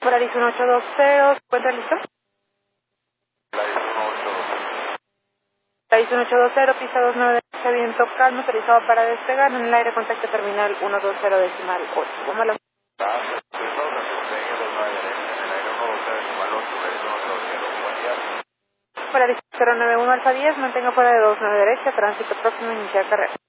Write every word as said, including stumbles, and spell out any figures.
Polaris uno ocho dos cero, ¿se encuentra listo? Polaris uno ocho dos cero, pista dos nueve derecha, viento calmo, autorizado para despegar, en el aire contacto terminal uno dos cero decimal ocho. ¿Cómo lo... Polaris cero nueve uno alfa diez, mantenga fuera de dos nueve derecha, tránsito próximo, iniciar carrera.